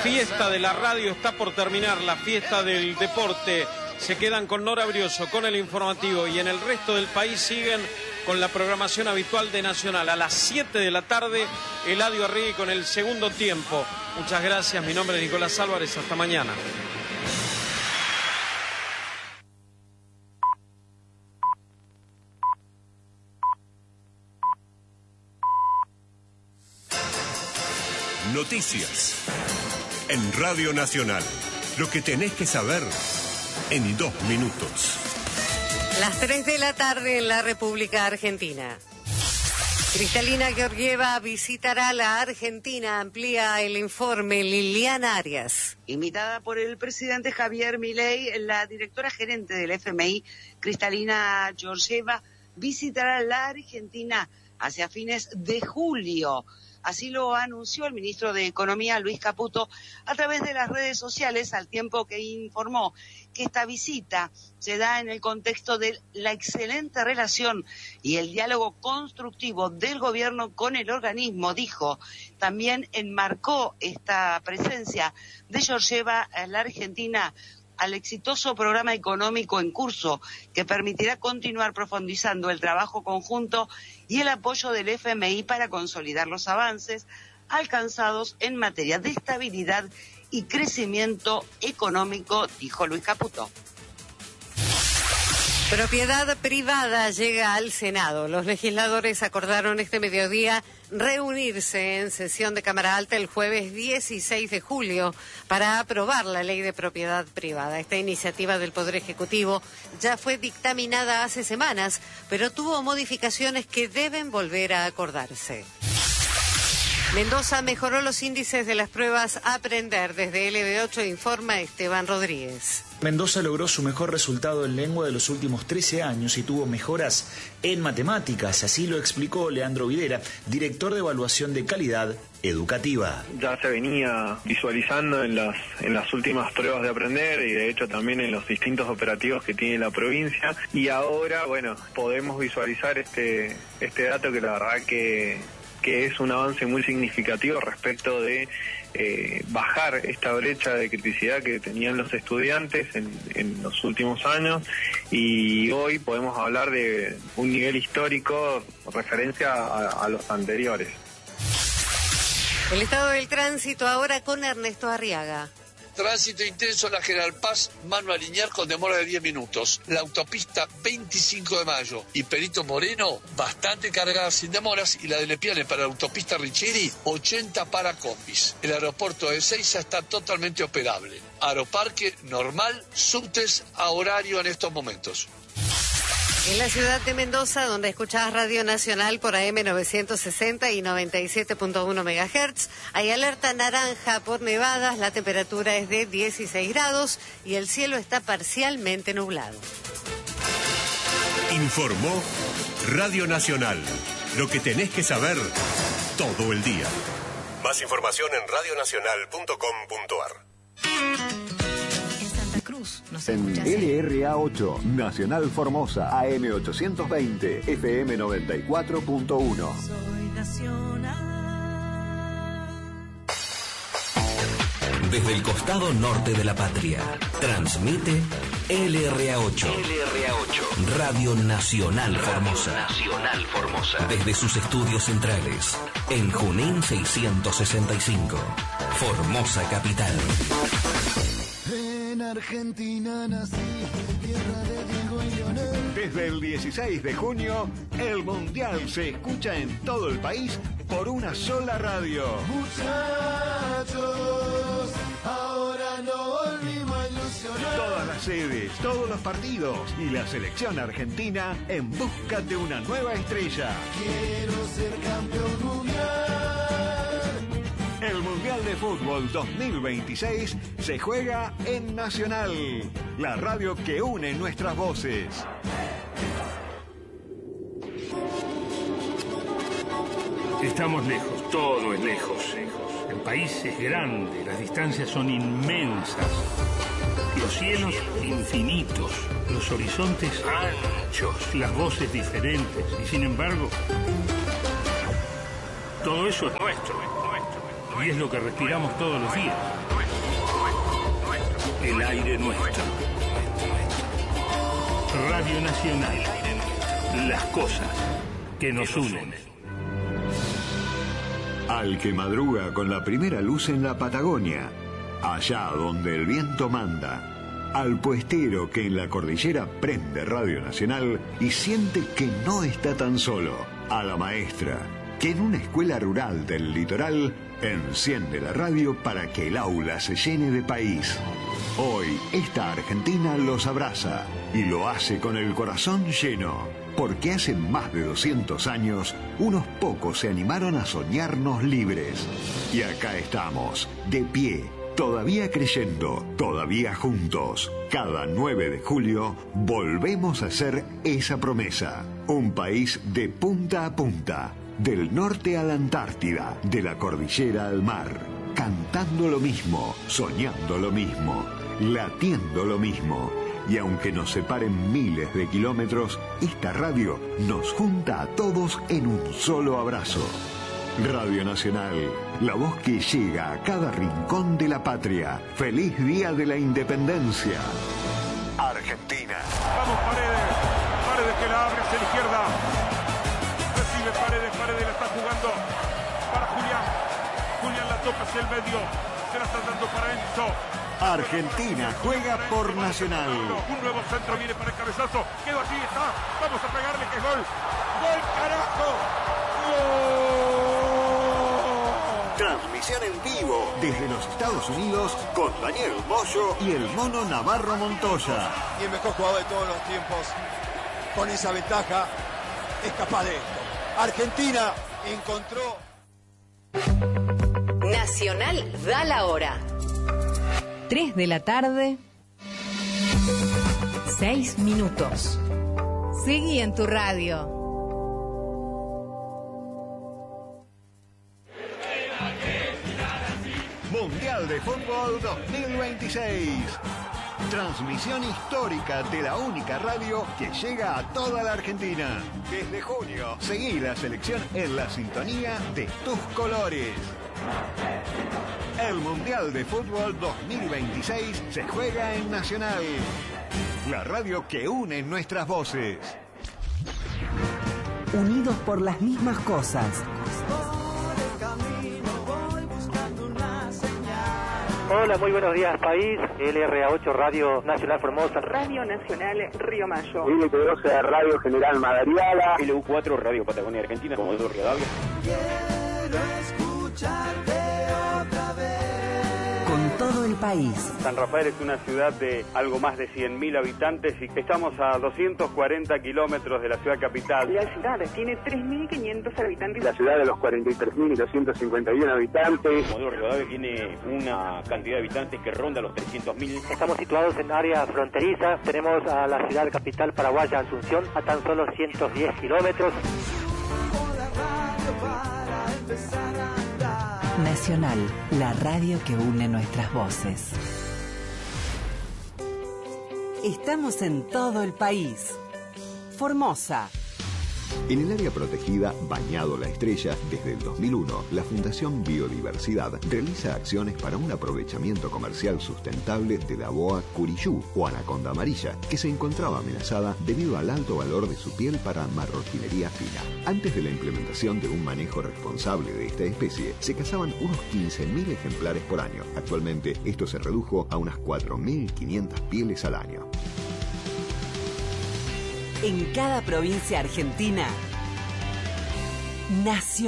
fiesta de la radio está por terminar, la fiesta del deporte. Se quedan con Nora Brioso, con el informativo, y en el resto del país siguen con la programación habitual de Nacional. A las 7 de la tarde, Eladio Arregui con el segundo tiempo. Muchas gracias, mi nombre es Nicolás Álvarez, hasta mañana. Noticias en Radio Nacional. Lo que tenés que saber en 2 minutos. Las 3 de la tarde en la República Argentina. Cristalina Georgieva visitará la Argentina. Amplía el informe Liliana Arias. Invitada por el presidente Javier Milei, la directora gerente del FMI, Cristalina Georgieva, visitará la Argentina hacia fines de julio. Así lo anunció el ministro de Economía, Luis Caputo, a través de las redes sociales, al tiempo que informó que esta visita se da en el contexto de la excelente relación y el diálogo constructivo del gobierno con el organismo, dijo. También enmarcó esta presencia de Georgieva en la Argentina al exitoso programa económico en curso, que permitirá continuar profundizando el trabajo conjunto y el apoyo del FMI para consolidar los avances alcanzados en materia de estabilidad y crecimiento económico, dijo Luis Caputo. Propiedad privada llega al Senado. Los legisladores acordaron este mediodía reunirse en sesión de Cámara Alta el jueves 16 de julio para aprobar la ley de propiedad privada. Esta iniciativa del Poder Ejecutivo ya fue dictaminada hace semanas, pero tuvo modificaciones que deben volver a acordarse. Mendoza mejoró los índices de las pruebas Aprender. Desde LB8 informa Esteban Rodríguez. Mendoza logró su mejor resultado en lengua de los últimos 13 años y tuvo mejoras en matemáticas. Así lo explicó Leandro Videra, director de evaluación de calidad educativa. Ya se venía visualizando en las últimas pruebas de Aprender y de hecho también en los distintos operativos que tiene la provincia. Y ahora, bueno, podemos visualizar este dato que la verdad que es un avance muy significativo respecto de bajar esta brecha de criticidad que tenían los estudiantes en los últimos años, y hoy podemos hablar de un nivel histórico referencia a los anteriores. El estado del tránsito ahora con Ernesto Arriaga. Tránsito intenso en la General Paz, Manuel Liniers con demora de 10 minutos. La autopista 25 de Mayo y Perito Moreno, bastante cargada sin demoras. Y la de Lepiane para la autopista Richieri, 80 para combis. El aeropuerto de Ezeiza está totalmente operable. Aeroparque normal, subtes a horario en estos momentos. En la ciudad de Mendoza, donde escuchás Radio Nacional por AM 960 y 97.1 MHz, hay alerta naranja por nevadas, la temperatura es de 16 grados y el cielo está parcialmente nublado. Informó Radio Nacional. Lo que tenés que saber todo el día. Más información en radionacional.com.ar. En LRA8, Nacional Formosa, AM 820, FM 94.1. Soy nacional. Desde el costado norte de la patria, transmite LRA8. Radio Nacional Formosa. Desde sus estudios centrales, en Junín 665, Formosa Capital. En Argentina nací, tierra de Diego y Leonel. Desde el 16 de junio, el Mundial se escucha en todo el país por una sola radio. Muchachos, ahora no volvimos a ilusionar. Todas las sedes, todos los partidos y la selección argentina en busca de una nueva estrella. Quiero ser campeón mundial. El Mundial de Fútbol 2026 se juega en Nacional, la radio que une nuestras voces. Estamos lejos, todo es lejos. El país es grande, las distancias son inmensas. Los cielos infinitos, los horizontes anchos, las voces diferentes. Y sin embargo, todo eso es nuestro. y es lo que respiramos todos los días. El aire nuestro. Radio Nacional. Las cosas que nos unen. Al que madruga con la primera luz en la Patagonia, allá donde el viento manda. Al puestero que en la cordillera prende Radio Nacional y siente que no está tan solo. A la maestra que en una escuela rural del litoral enciende la radio para que el aula se llene de país. Hoy esta Argentina los abraza y lo hace con el corazón lleno, porque hace más de 200 años unos pocos se animaron a soñarnos libres. Y acá estamos, de pie, todavía creyendo, todavía juntos. Cada 9 de julio volvemos a hacer esa promesa. Un país de punta a punta, del norte a la Antártida, de la cordillera al mar. Cantando lo mismo, soñando lo mismo, latiendo lo mismo. Y aunque nos separen miles de kilómetros, esta radio nos junta a todos en un solo abrazo. Radio Nacional, la voz que llega a cada rincón de la patria. ¡Feliz Día de la Independencia! Argentina. Vamos Paredes, Paredes que la abre hacia la izquierda. Recibe Paredes, Paredes la está jugando para Julián. Julián la toca hacia el medio, se la está dando para Enzo. Argentina juega por Nacional. Un nuevo centro viene para el cabezazo. Quedó allí, está. Vamos a pegarle que es gol. ¡Gol, carajo! ¡Gol! Transmisión en vivo desde los Estados Unidos con Daniel Moyo y el Mono Navarro Montoya. Y el mejor jugador de todos los tiempos, con esa ventaja, es capaz de esto. Argentina encontró... Nacional da la hora. 3 de la tarde, 6 minutos. Seguí en tu radio. Mundial de Fútbol 2026. Transmisión histórica de la única radio que llega a toda la Argentina. Desde junio, seguí la selección en la sintonía de tus colores. El Mundial de Fútbol 2026 se juega en Nacional. La radio que une nuestras voces. Unidos por las mismas cosas. Hola, muy buenos días, país. LRA8 Radio Nacional Formosa. Radio Nacional Río Mayo. LP12 Radio General Madariaga. LU4 Radio Patagonia Argentina. Comodoro Rivadavia. Quiero escucharte otra vez. Con todo el país. San Rafael es una ciudad de algo más de 100.000 habitantes y estamos a 240 kilómetros de la ciudad capital. La ciudad tiene 3.500 habitantes. La ciudad de los 43.251 habitantes. Comodoro Rivadavia tiene una cantidad de habitantes que ronda los 300.000. Estamos situados en área fronteriza. Tenemos a la ciudad capital paraguaya Asunción a tan solo 110 kilómetros. Nacional, la radio que une nuestras voces. Estamos en todo el país. Formosa. En el área protegida Bañado La Estrella, desde el 2001, la Fundación Biodiversidad realiza acciones para un aprovechamiento comercial sustentable de la boa curiyú o anaconda amarilla, que se encontraba amenazada debido al alto valor de su piel para marroquinería fina. Antes de la implementación de un manejo responsable de esta especie, se cazaban unos 15.000 ejemplares por año. Actualmente, esto se redujo a unas 4.500 pieles al año. En cada provincia argentina, Nacional.